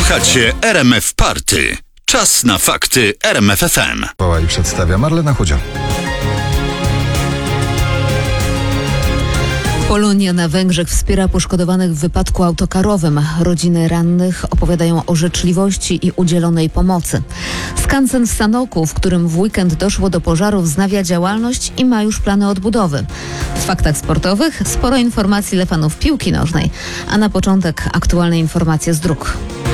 Słuchacie RMF Party. Czas na fakty RMF FM. I przedstawia Marlena Chudzio. Polonia na Węgrzech wspiera poszkodowanych w wypadku autokarowym. Rodziny rannych opowiadają o życzliwości i udzielonej pomocy. Skansen w Sanoku, w którym w weekend doszło do pożaru, wznawia działalność i ma już plany odbudowy. W faktach sportowych sporo informacji dla fanów piłki nożnej. A na początek aktualne informacje z dróg.